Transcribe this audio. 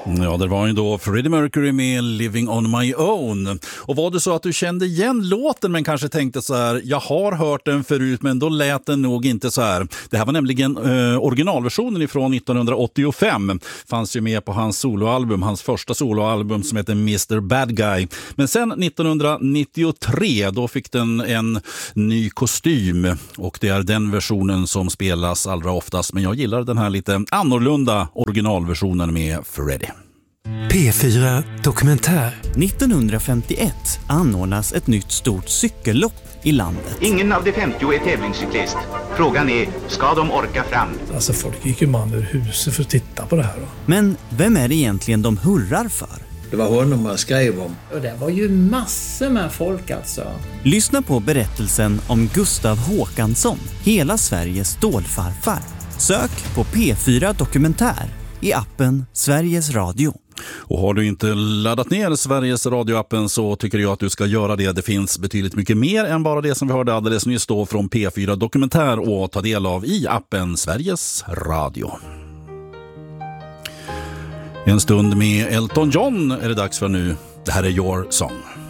Ja, det var ju då Freddie Mercury med Living on my own. Och var det så att du kände igen låten men kanske tänkte så här, jag har hört den förut men då lät den nog inte så här. Det här var nämligen originalversionen ifrån 1985. Fanns ju med på hans soloalbum, hans första soloalbum som heter Mr. Bad Guy. Men sen 1993 då fick den en ny kostym och det är den versionen som spelas allra oftast. Men jag gillar den här lite annorlunda originalversionen med Freddie. P4 Dokumentär. 1951 anordnas ett nytt stort cykellopp i landet. Ingen av de 50 är tävlingscyklist. Frågan är, ska de orka fram? Alltså folk gick ju man ur huset för att titta på det här då. Men vem är det egentligen de hurrar för? Det var honom man skrev om. Och det var ju massor med folk alltså. Lyssna på berättelsen om Gustav Håkansson, hela Sveriges stålfarfar. Sök på P4 Dokumentär i appen Sveriges Radio. Och har du inte laddat ner Sveriges radioappen så tycker jag att du ska göra det. Det finns betydligt mycket mer än bara det som vi hörde alldeles nyss då från P4 Dokumentär att ta del av i appen Sveriges Radio. En stund med Elton John är det dags för nu. Det här är Your Song.